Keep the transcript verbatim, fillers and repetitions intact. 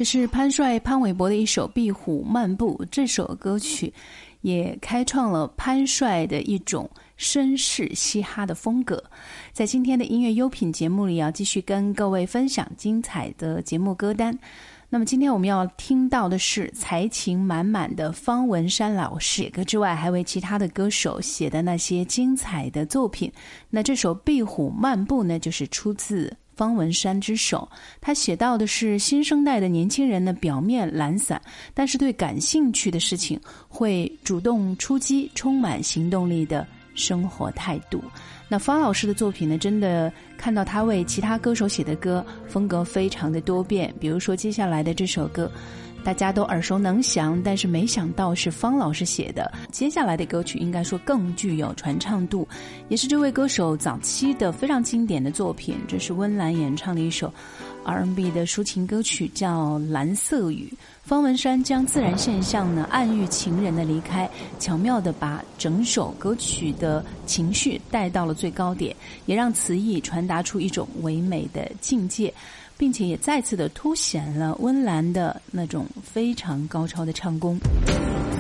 这是潘帅潘玮柏的一首《壁虎漫步》，这首歌曲也开创了潘帅的一种绅士嘻哈的风格。在今天的音乐优品节目里，要继续跟各位分享精彩的节目歌单。那么今天我们要听到的是才情满满的方文山老师，写歌之外还为其他的歌手写的那些精彩的作品。那这首《壁虎漫步》呢，就是出自方文山之手。他写到的是新生代的年轻人呢，表面懒散，但是对感兴趣的事情会主动出击，充满行动力的生活态度。那方老师的作品呢，真的看到他为其他歌手写的歌风格非常的多变。比如说接下来的这首歌大家都耳熟能详，但是没想到是方老师写的。接下来的歌曲应该说更具有传唱度，也是这位歌手早期的非常经典的作品。这是温岚演唱的一首 R and B 的抒情歌曲，叫《蓝色雨》。方文山将自然现象呢，暗喻情人的离开，巧妙地把整首歌曲的情绪带到了最高点，也让词意传达出一种唯美的境界，并且也再次地凸显了温岚的那种非常高超的唱功。